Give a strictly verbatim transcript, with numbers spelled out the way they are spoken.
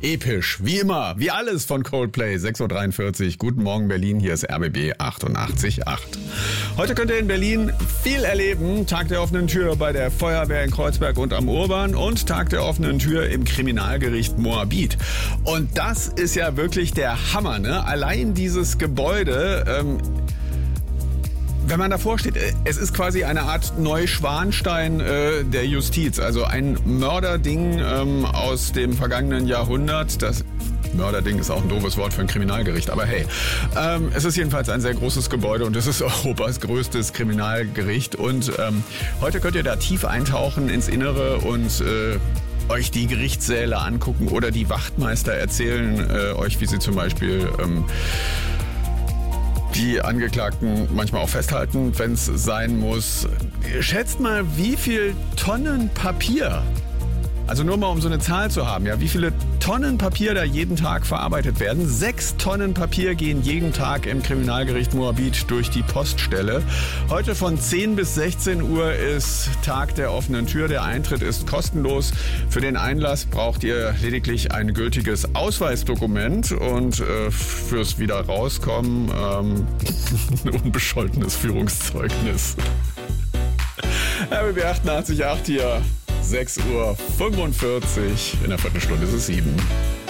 Episch, wie immer, wie alles von Coldplay, sechs Uhr dreiundvierzig. Guten Morgen Berlin, hier ist R B B achtundachtzig Komma acht. Heute könnt ihr in Berlin viel erleben. Tag der offenen Tür bei der Feuerwehr in Kreuzberg und am Urban und Tag der offenen Tür im Kriminalgericht Moabit. Und das ist ja wirklich der Hammer, ne? Allein dieses Gebäude, ähm, wenn man davor steht, es ist quasi eine Art Neuschwanstein äh, der Justiz. Also ein Mörderding ähm, aus dem vergangenen Jahrhundert. Das Mörderding ist auch ein doofes Wort für ein Kriminalgericht, aber hey. Ähm, es ist jedenfalls ein sehr großes Gebäude und es ist Europas größtes Kriminalgericht. Und ähm, heute könnt ihr da tief eintauchen ins Innere und äh, euch die Gerichtssäle angucken oder die Wachtmeister erzählen äh, euch, wie sie zum Beispiel Ähm, die Angeklagten manchmal auch festhalten, wenn es sein muss. Schätzt mal, wie viel Tonnen Papier, also nur mal um so eine Zahl zu haben, ja, wie viele Tonnen Papier da jeden Tag verarbeitet werden. Sechs Tonnen Papier gehen jeden Tag im Kriminalgericht Moabit durch die Poststelle. Heute von zehn bis sechzehn Uhr ist Tag der offenen Tür. Der Eintritt ist kostenlos. Für den Einlass braucht ihr lediglich ein gültiges Ausweisdokument und äh, fürs wieder rauskommen ähm, ein unbescholtenes Führungszeugnis. R B B achtundachtzig Komma acht hier. sechs Uhr fünfundvierzig, in einer Viertelstunde ist es sieben.